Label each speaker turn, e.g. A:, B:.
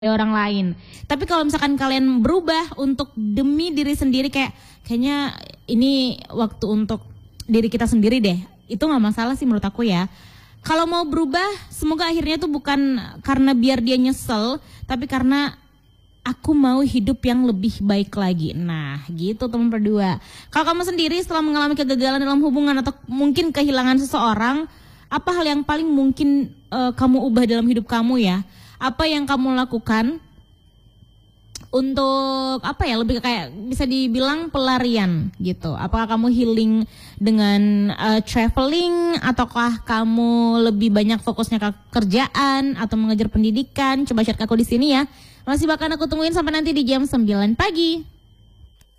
A: orang lain. Tapi kalau misalkan kalian berubah untuk demi diri sendiri, kayaknya ini waktu untuk diri kita sendiri deh. Itu nggak masalah sih menurut aku ya. Kalau mau berubah, semoga akhirnya tuh bukan karena biar dia nyesel, tapi karena aku mau hidup yang lebih baik lagi. Nah, gitu teman berdua. Kalau kamu sendiri setelah mengalami kegagalan dalam hubungan atau mungkin kehilangan seseorang, apa hal yang paling mungkin kamu ubah dalam hidup kamu ya? Apa yang kamu lakukan untuk lebih kayak bisa dibilang pelarian gitu? Apakah kamu healing dengan traveling, ataukah kamu lebih banyak fokusnya ke kerjaan atau mengejar pendidikan? Coba share ke aku di sini ya. Masih bakal aku tungguin sampai nanti di jam 9 pagi.